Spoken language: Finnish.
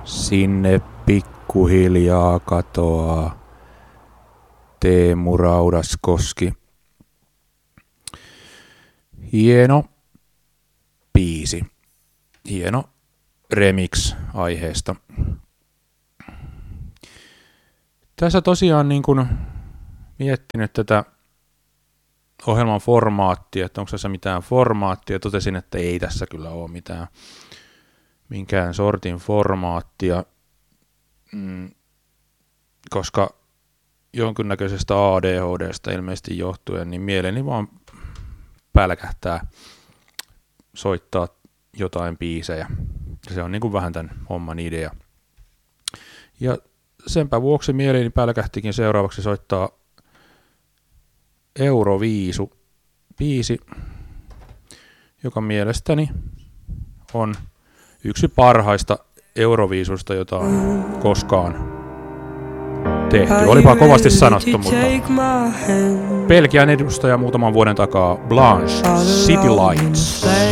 Sinne pikkuhiljaa katoaa Teemu Raudaskoski. Hieno biisi. Hieno remix aiheesta. Tässä tosiaan niin kun miettinyt tätä ohjelman formaattia, että onko tässä mitään formaattia. Totesin, että ei tässä kyllä ole minkään sortin formaattia, koska jonkinnäköisestä ADHDsta ilmeisesti johtuen, niin mieleni vaan pälkähtää soittaa jotain biisejä. Se on niin kuin vähän tämän homman idea. Ja senpä vuoksi mieleeni pälkähtikin seuraavaksi soittaa Euroviisu-biisi, joka mielestäni on yksi parhaista Euroviisusta, jota on koskaan tehty. Olipa kovasti sanottu, mutta Belgian edustaja muutaman vuoden takaa Blanche, City Lights.